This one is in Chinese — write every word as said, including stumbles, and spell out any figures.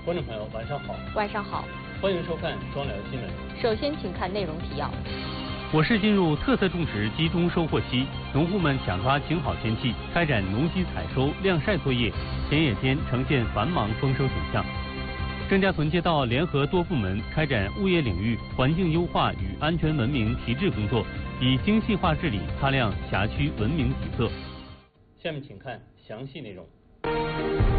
观众朋友，晚上好。 晚上好， 欢迎收看双聊新闻。 首先，请看内容提要。 我市进入特色种植集中收获期，农户们抢抓晴好天气，开展农机采收、晾晒作业，田野间呈现繁忙丰收景象。郑家屯街道联合多部门开展物业领域环境优化与安全文明提质工作，以精细化治理擦亮辖区文明底色。下面请看详细内容。